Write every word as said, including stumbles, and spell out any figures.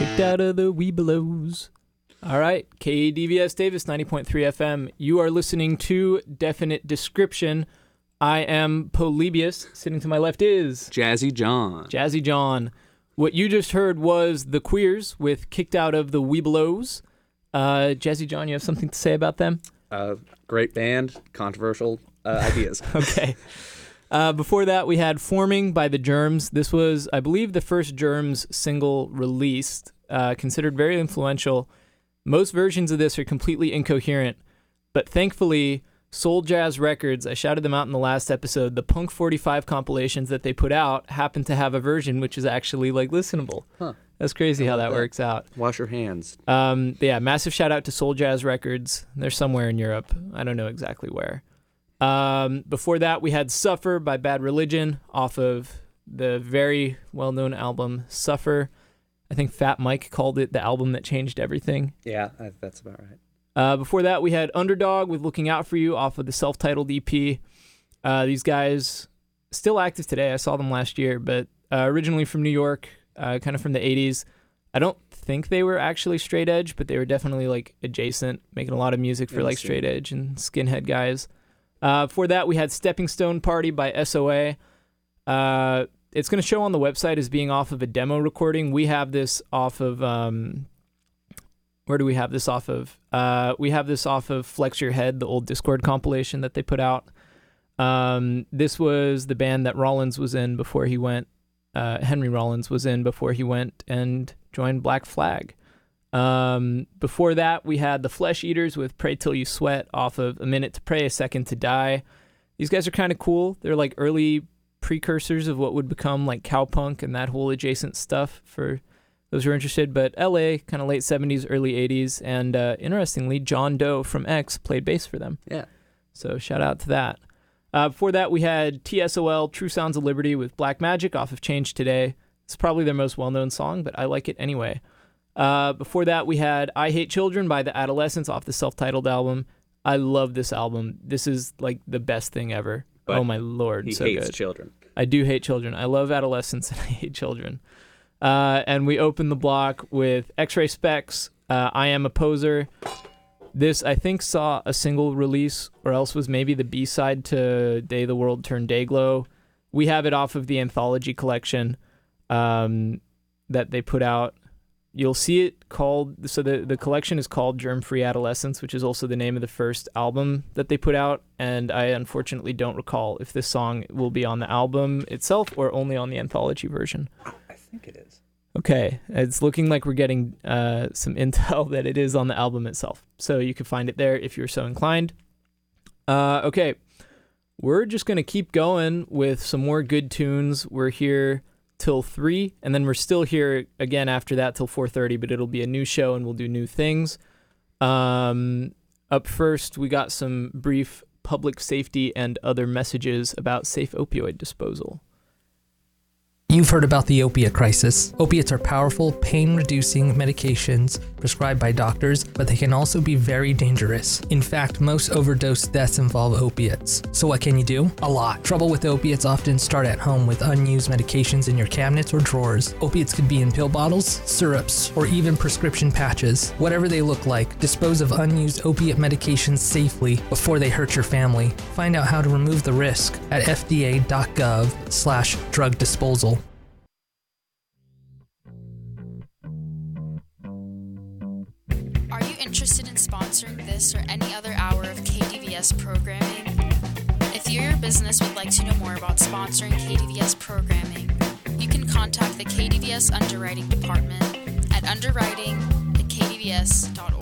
Kicked out of the Webelos. All right, K D V S Davis, ninety point three F M. You are listening to Definite Description. I am Polybius. Sitting to my left is... Jazzy John. Jazzy John. What you just heard was The Queers with Kicked Out of the Webelos. Uh, Jazzy John, you have something to say about them? Uh, great band, controversial uh, ideas. Okay. Uh, before that, we had Forming by The Germs. This was, I believe, the first Germs single released, uh, considered very influential. Most versions of this are completely incoherent, but thankfully, Soul Jazz Records, I shouted them out in the last episode, the Punk forty-five compilations that they put out happen to have a version which is actually, like, listenable. Huh. That's crazy how that, that works out. Wash your hands. Um, yeah, massive shout out to Soul Jazz Records. They're somewhere in Europe. I don't know exactly where. Um, before that, we had Suffer by Bad Religion off of the very well-known album Suffer. I think Fat Mike called it the album that changed everything. Yeah, I, that's about right. Uh, before that, we had Underdog with Looking Out For You off of the self-titled E P. Uh, these guys, still active today. I saw them last year, but uh, originally from New York, uh, kind of from the eighties. I don't think they were actually straight edge, but they were definitely like adjacent, making a lot of music for like straight edge and skinhead guys. Uh, before that, we had Stepping Stone Party by S O A. Uh, it's going to show on the website as being off of a demo recording. We have this off of... Um, where do we have this off of? Uh, we have this off of Flex Your Head, the old Discord compilation that they put out. Um, this was the band that Rollins was in before he went... Uh, Henry Rollins was in before he went and joined Black Flag. Um, before that, we had the Flesh Eaters with Pray Till You Sweat off of A Minute to Pray, A Second to Die. These guys are kind of cool. They're like early precursors of what would become like cowpunk and that whole adjacent stuff for those who are interested. But L A, kind of late seventies, early eighties. And uh, interestingly, John Doe from X played bass for them. Yeah. So shout out to that. Uh, before that, we had T S O L, True Sounds of Liberty with Black Magic off of Change Today. It's probably their most well-known song, but I like it anyway. Uh, before that, we had I Hate Children by The Adolescents off the self-titled album. I love this album. This is like the best thing ever. But oh my lord, he so hates good. children. I do hate children. I love adolescents and I hate children. Uh, and we opened the block with X-Ray Specs, uh, I Am a Poser. This, I think, saw a single release, or else was maybe the B-side to Day the World Turned Dayglow. We have it off of the anthology collection um, that they put out. You'll see it called, so the, the collection is called Germ-Free Adolescence, which is also the name of the first album that they put out, and I unfortunately don't recall if this song will be on the album itself or only on the anthology version. I think it is. Okay, it's looking like we're getting uh, some intel that it is on the album itself. So you can find it there if you're so inclined. Uh, okay, we're just going to keep going with some more good tunes. We're here till three, and then we're still here again after that till four thirty, but it'll be a new show and we'll do new things. Um, up first, we got some brief public safety and other messages about safe opioid disposal. You've heard about the opiate crisis. Opiates are powerful, pain-reducing medications prescribed by doctors, but they can also be very dangerous. In fact, most overdose deaths involve opiates. So what can you do? A lot. Trouble with opiates often start at home with unused medications in your cabinets or drawers. Opiates could be in pill bottles, syrups, or even prescription patches. Whatever they look like, dispose of unused opiate medications safely before they hurt your family. Find out how to remove the risk at f d a dot gov slash drug disposal. Interested in sponsoring this or any other hour of K D V S programming? If you or your business would like to know more about sponsoring K D V S programming, you can contact the K D V S Underwriting Department at underwriting at k d v s dot org.